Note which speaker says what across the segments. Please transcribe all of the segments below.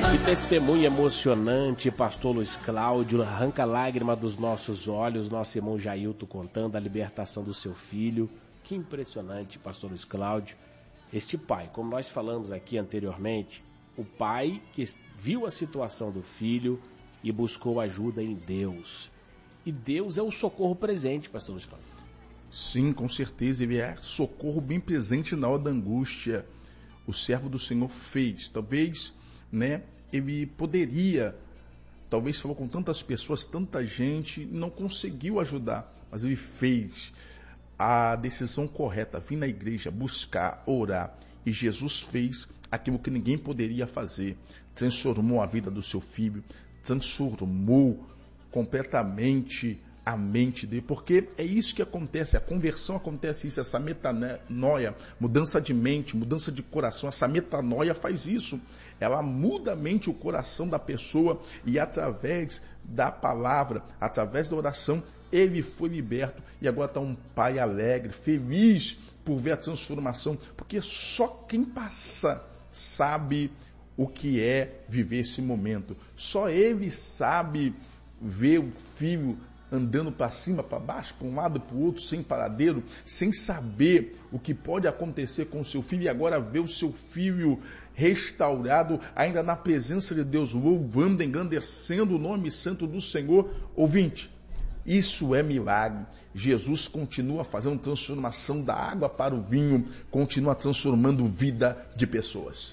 Speaker 1: Que testemunho emocionante, pastor Luiz Cláudio, arranca lágrima dos nossos olhos, nosso irmão Jailton contando a libertação do seu filho. Que impressionante, pastor Luiz Cláudio. Este pai, como nós falamos aqui anteriormente, o pai que viu a situação do filho e buscou ajuda em Deus. E Deus é o socorro presente, pastor Luiz Cláudio.
Speaker 2: Sim, com certeza, ele é socorro bem presente na hora da angústia. O servo do Senhor fez, talvez, ele poderia, talvez falou com tantas pessoas, tanta gente, não conseguiu ajudar, mas ele fez a decisão correta, vir na igreja, buscar, orar, e Jesus fez aquilo que ninguém poderia fazer, transformou a vida do seu filho, transformou completamente a mente dele, porque é isso que acontece, a conversão acontece isso, essa metanoia, mudança de mente, mudança de coração, essa metanoia faz isso, ela muda a mente, o coração da pessoa, e através da palavra, através da oração, ele foi liberto, e agora está um pai alegre, feliz por ver a transformação, porque só quem passa sabe o que é viver esse momento, só ele sabe ver o filho andando para cima, para baixo, para um lado, para o outro, sem paradeiro, sem saber o que pode acontecer com o seu filho, e agora ver o seu filho restaurado, ainda na presença de Deus, louvando, engrandecendo o nome santo do Senhor. Ouvinte, isso é milagre. Jesus continua fazendo transformação da água para o vinho, continua transformando vida de pessoas.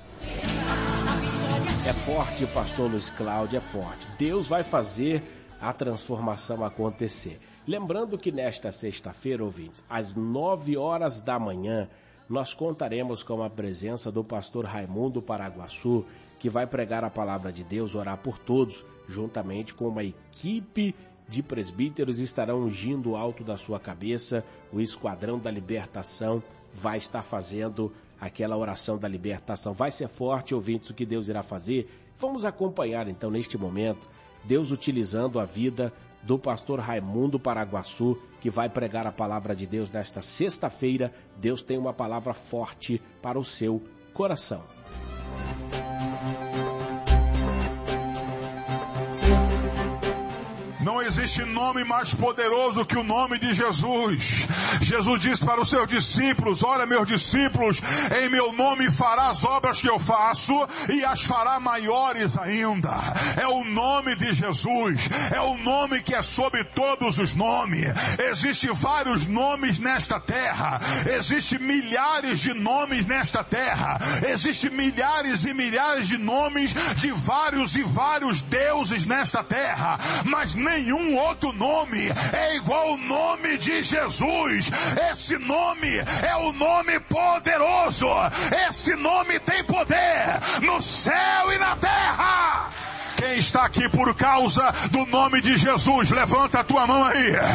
Speaker 1: É forte, pastor Luiz Cláudio, é forte. Deus vai fazer a transformação acontecer. Lembrando que nesta sexta-feira, ouvintes, às 9 horas da manhã, nós contaremos com a presença do pastor Raimundo Paraguaçu, que vai pregar a palavra de Deus, orar por todos, juntamente com uma equipe de presbíteros, estarão ungindo o alto da sua cabeça. O Esquadrão da Libertação vai estar fazendo aquela oração da libertação. Vai ser forte, ouvintes, o que Deus irá fazer. Vamos acompanhar então neste momento Deus utilizando a vida do pastor Raimundo Paraguaçu, que vai pregar a palavra de Deus nesta sexta-feira. Deus tem uma palavra forte para o seu coração.
Speaker 3: Não existe nome mais poderoso que o nome de Jesus. Jesus disse para os seus discípulos: olha, meus discípulos, em meu nome fará as obras que eu faço e as fará maiores ainda. É o nome de Jesus, é o nome que é sobre todos os nomes. Existem vários nomes nesta terra, existem milhares de nomes nesta terra, existem milhares e milhares de nomes de vários e vários deuses nesta terra, mas nenhum outro nome é igual ao nome de Jesus. Esse nome é o nome poderoso. Esse nome tem poder no céu e na terra. Quem está aqui por causa do nome de Jesus, levanta a tua mão aí.